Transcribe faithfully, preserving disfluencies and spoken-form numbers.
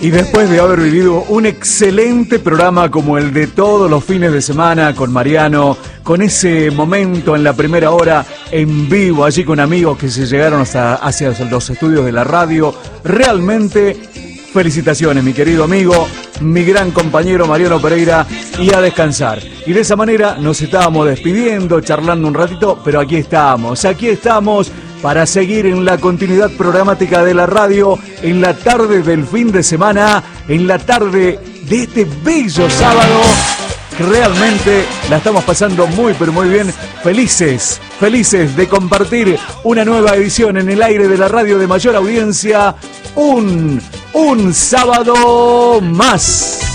Y después de haber vivido un excelente programa como el de todos los fines de semana con Mariano, con ese momento en la primera hora en vivo allí con amigos que se llegaron hasta hacia los estudios de la radio, realmente felicitaciones, mi querido amigo, mi gran compañero Mariano Pereira, y a descansar. Y de esa manera nos estábamos despidiendo, charlando un ratito, pero aquí estamos, aquí estamos para seguir en la continuidad programática de la radio, en la tarde del fin de semana, en la tarde de este bello sábado, que realmente la estamos pasando muy pero muy bien, felices, felices de compartir una nueva edición en el aire de la radio de mayor audiencia, un, un sábado más.